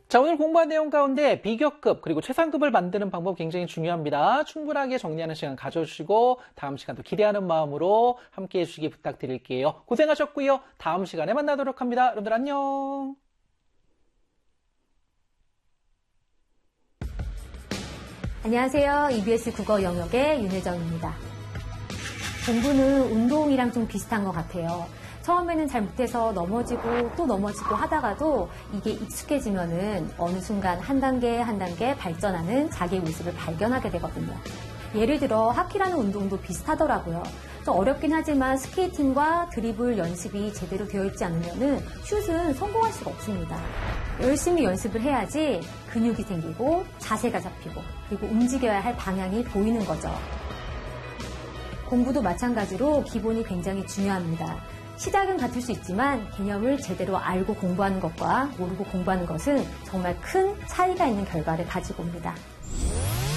자, 오늘 공부한 내용 가운데 비교급 그리고 최상급을 만드는 방법 굉장히 중요합니다. 충분하게 정리하는 시간 가져주시고 다음 시간도 기대하는 마음으로 함께해 주시기 부탁드릴게요. 고생하셨고요. 다음 시간에 만나도록 합니다. 여러분들 안녕. 안녕하세요. EBS 국어 영역의 윤혜정입니다. 공부는 운동이랑 좀 비슷한 것 같아요. 처음에는 잘 못해서 넘어지고 또 넘어지고 하다가도 이게 익숙해지면은 어느 순간 한 단계 한 단계 발전하는 자기의 모습을 발견하게 되거든요. 예를 들어 하키라는 운동도 비슷하더라고요. 좀 어렵긴 하지만 스케이팅과 드리블 연습이 제대로 되어 있지 않으면은 슛은 성공할 수가 없습니다. 열심히 연습을 해야지 근육이 생기고 자세가 잡히고 그리고 움직여야 할 방향이 보이는 거죠. 공부도 마찬가지로 기본이 굉장히 중요합니다. 시작은 같을 수 있지만 개념을 제대로 알고 공부하는 것과 모르고 공부하는 것은 정말 큰 차이가 있는 결과를 가지고 옵니다.